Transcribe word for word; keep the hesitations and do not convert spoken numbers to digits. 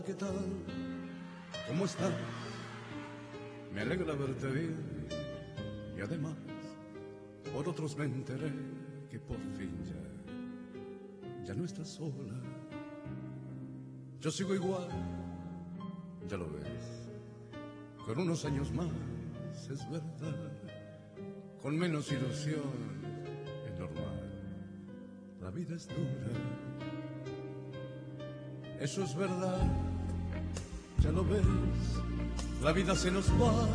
¿Qué tal? ¿Cómo estás? Me alegra verte bien. Y además, por otros me enteré que por fin ya, ya no estás sola. Yo sigo igual, ya lo ves, con unos años más, es verdad, con menos ilusión, es normal, la vida es dura. Eso es verdad, ya lo ves, la vida se nos va.